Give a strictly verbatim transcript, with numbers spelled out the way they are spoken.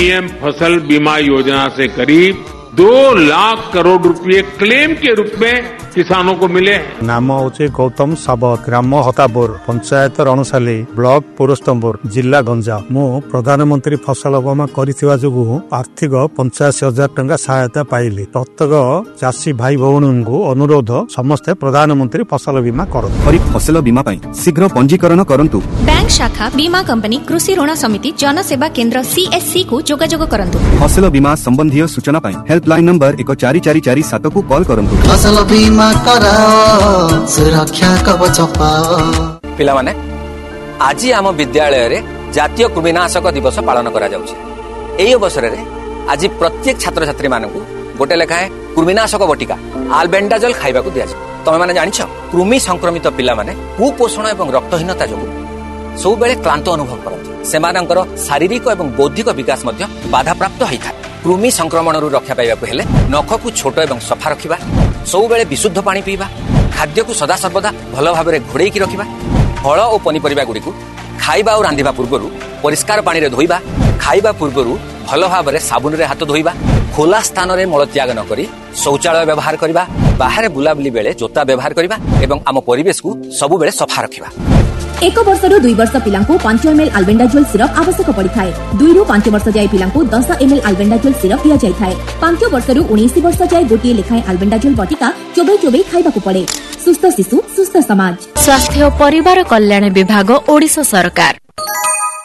PM फसल बीमा योजना से करीब दो लाख करोड़ रुपए क्लेम के रूप में किसानों को मिले। नाम हूँ गौतम सावत, ग्राम हतापुर, पंचायत रणसाली, ब्लॉक पुरस्तम्पुर, जिला गंजाम। मु प्रधानमंत्री फसल बीमा करिथिबा जोगु आर्थिक पंचाशी हजार टंका सहायता पाइली। प्रत्येक चाषी भाई भौणी को अनुरोध समस्ते प्रधानमंत्री फसल बीमा करନ୍ତୁ। खरीफ फसल बीमा पाई शीघ्र पंजीकरण करନ୍ତୁ। बैंक शाखा, बीमा कंपनी, कृषि ऋण समिति, जनसेवा केंद्र सीएससी को जोगाजोग करନ୍ତୁ। फसल बीमा संबंधी सूचना पाई हेल्पलाइन नंबर एक चार चार चार सात को कॉल करନ୍ତୁ। फसल बीमा कराओ, सुरक्षा कवच पाओ। पिला माने आज आम विद्यालय रे जातीय कृमिनाशक दिवस पालन करा जाउछि। एई अवसर रे आज प्रत्येक छात्र छात्री मानकु गोटे लेखाए कृमिनाशक बटिका आल्बेंडाजोल खाइबा को दिया जाय। तमे माने जानिछ कृमि संक्रमित पिला माने कुपोषण एवं रक्तहीनता जोगु सब बेले क्लांत अनुभव करथि। सेमानंकर शारीरिक एवं बौद्धिक विकास मध्य बाधा प्राप्त होइथा। कृमि संक्रमण रु रक्षा पाइबा को हेले नख को छोट एवं सफा रखिबा, सब बेले विशुद्ध पानी पीबा, खाद्य को सदा सर्वदा भल भाव में घोड़े की रखिबा, फल और पनीपरिबा गुडी को खाइबा और रांधिबा पूर्वरु परिष्कार पानी रे धोइबा, खाइबा पूर्वरु भल भाव में साबुन रे हाथ धोइबा, खोला स्थान रे मल त्याग न करी शौचालय व्यवहार करिबा, बाहर बुलाबुली बेले जोता व्यवहार करिबा एवं आम परिवेश को सब बेले सफा रखिबा। एक वर्ष रु दुई वर्ष पिलांको पांच एमएल आल्बेंडाजोल सिरप आवश्यक पड़िଥାଏ। दुई रु पांच वर्ष जाय पिलांको दस एमएल आल्बेंडाजोल सिरप दिया जायଥାଏ। पांच वर्ष रु उन्नीस वर्ष जाय गोटिए लेखाएं आल्बेंडाजोल बटिका चोबई चोबई खाइबाकू पड़े। सुस्थ शिशु सुस्थ समाज। स्वास्थ्य और परिवार कल्याण विभाग ओडिशा सरकार।